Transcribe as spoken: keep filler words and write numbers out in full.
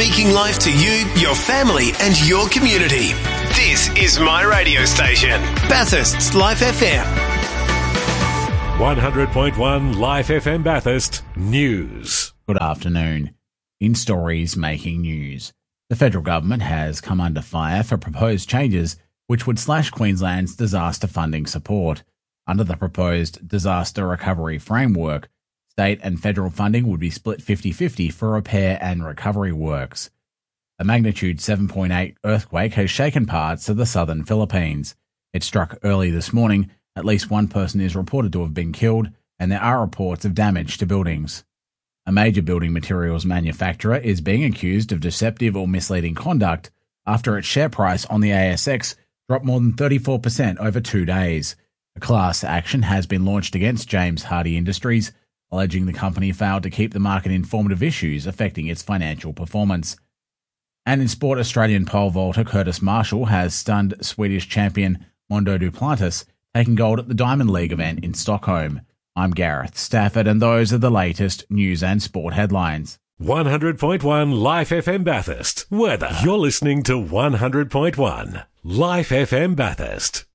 speaking life to you, your family and your community. This is my radio station, Bathurst's Life F M. one hundred point one Life F M Bathurst News. Good afternoon. In stories making news, the federal government has come under fire for proposed changes which would slash Queensland's disaster funding support. Under the proposed disaster recovery framework, state and federal funding would be split fifty-fifty for repair and recovery works. A magnitude seven point eight earthquake has shaken parts of the southern Philippines. It struck early this morning. At least one person is reported to have been killed, and there are reports of damage to buildings. A major building materials manufacturer is being accused of deceptive or misleading conduct after its share price on the A S X dropped more than thirty-four percent over two days. A class action has been launched against James Hardie Industries, alleging the company failed to keep the market informed of issues affecting its financial performance. And in sport, Australian pole vaulter Curtis Marshall has stunned Swedish champion Mondo Duplantis, taking gold at the Diamond League event in Stockholm. I'm Gareth Stafford, and those are the latest news and sport headlines. one hundred point one Life F M Bathurst. Weather. You're listening to one hundred point one Life F M Bathurst.